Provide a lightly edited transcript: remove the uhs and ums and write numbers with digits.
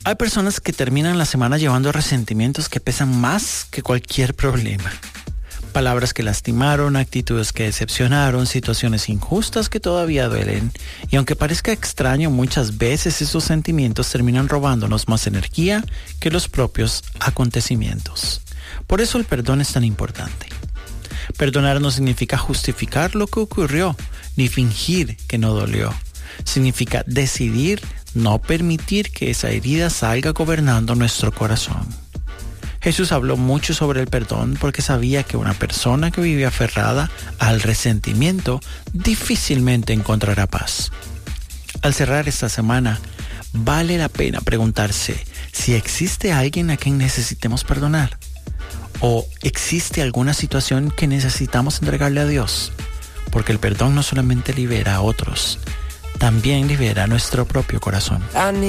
Hay personas que terminan la semana llevando resentimientos que pesan más que cualquier problema. Palabras que lastimaron, actitudes que decepcionaron, situaciones injustas que todavía duelen. Y aunque parezca extraño, muchas veces esos sentimientos terminan robándonos más energía que los propios acontecimientos. Por eso el perdón es tan importante. Perdonar no significa justificar lo que ocurrió, ni fingir que no dolió. Significa decidir no permitir que esa herida salga gobernando nuestro corazón. Jesús habló mucho sobre el perdón porque sabía que una persona que vive aferrada al resentimiento difícilmente encontrará paz. Al cerrar esta semana, vale la pena preguntarse si existe alguien a quien necesitemos perdonar o existe alguna situación que necesitamos entregarle a Dios, porque el perdón no solamente libera a otros, también libera nuestro propio corazón.